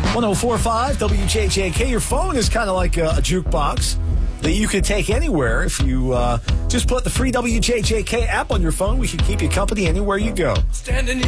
1045 WJJK. Your phone is kind of like a jukebox that you can take anywhere. If you just put the free WJJK app on your phone, we can keep you company anywhere you go. Standing